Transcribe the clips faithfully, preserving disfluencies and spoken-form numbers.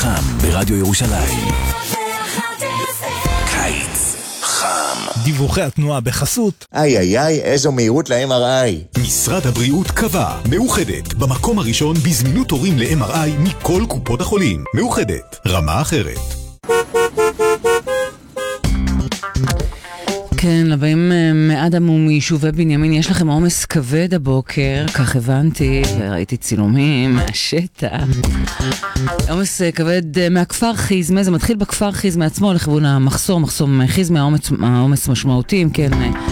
חם ברדיו ירושלים. קיץ חם. דיווחי התנועה בחסות. איי איי איי, איזו מהירות ל-אם אר איי. משרד הבריאות קבע, מאוחדת, במקום הראשון בזמינות תורים ל-אם אר איי מכל קופות החולים. מאוחדת, רמה אחרת. כן, לבאים מאדם ומיישובי בנימין, יש לכם עומס כבד הבוקר, כך הבנתי, וראיתי צילומים מהשטח. עומס כבד מהכפר חיזמה, זה מתחיל בכפר חיזמה עצמו, לכיוון המחסור, מחסום חיזמה, העומס משמעותי, כן,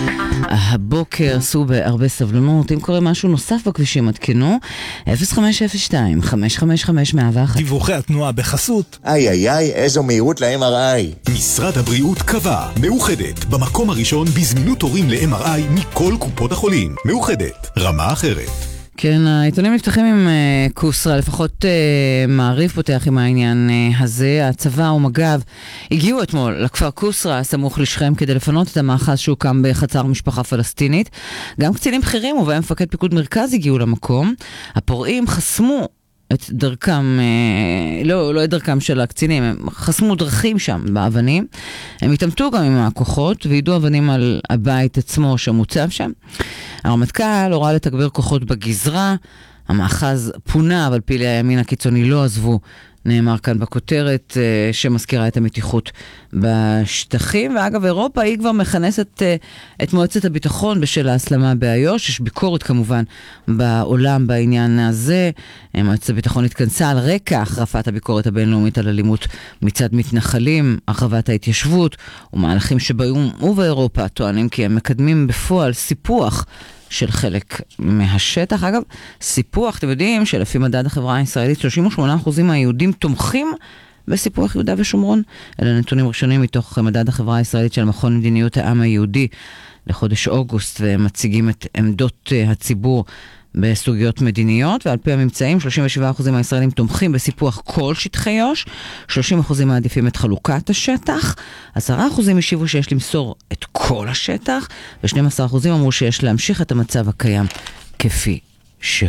הבוקר עשו בהרבה סבלנות. אם קורה משהו נוסף בכבישים, עדכנו, אפס חמש אפס שתיים חמש חמש חמש מאה ואחת. דיווחי התנועה בחסות. איי איי איי, איזו מהירות ל-אם אר איי. משרד הבריאות קבע, מאוחדת, במקום הראשון בזמינות תורים ל-אם אר איי מכל קופות החולים. מאוחדת, רמה אחרת. כן, העיתונים נפתחים עם uh, קוסרה, לפחות uh, מעריף פותח עם העניין uh, הזה. הצבא ומג"ב הגיעו אתמול לכפר קוסרה, סמוך לשכם, כדי לפנות את המאחז שהוקם בחצר משפחה פלסטינית. גם קצינים בכירים ובהם מפקד פיקוד מרכז הגיעו למקום. הפורעים חסמו את דרכם, לא, לא את דרכם של הקצינים, הם חסמו דרכים שם באבנים. הם התעמתו גם עם הכוחות וידעו אבנים על הבית עצמו שמוצב שם. הרמטכ"ל הורה לתגבר כוחות בגזרה, המאחז פונה, אבל פעילי הימין הקיצוני לא עזבו. נאמר כאן בכותרת שמזכירה את המתיחות בשטחים. ואגב, אירופה היא כבר מכנסת את מועצת הביטחון בשל ההסלמה באיו"ש. יש ביקורת כמובן בעולם בעניין הזה. מועצת הביטחון התכנסה על רקע החרפת הביקורת הבינלאומית על אלימות מצד מתנחלים, הרחבת ההתיישבות ומהלכים שבאו"ם ובאירופה טוענים כי הם מקדמים בפועל סיפוח של חלק מהשטח. אגב, סיפוח, אתם יודעים שלפי מדד החברה הישראלית, שלושים ושמונה אחוז מהיהודים תומכים בסיפוח יהודה ושומרון. אלה נתונים ראשונים מתוך מדד החברה הישראלית של מכון מדיניות העם היהודי לחודש אוגוסט, והם מציגים את עמדות הציבור בסוגיות מדיניות, ועל פי הממצאים, שלושים ושבעה אחוז מהישראלים תומכים בסיפוח כל שטחי יו"ש, שלושים אחוז מעדיפים את חלוקת השטח, עשרה אחוז השיבו שיש למסור את כל השטח, ו-שנים עשר אחוז אמרו שיש להמשיך את המצב הקיים כפי שהוא.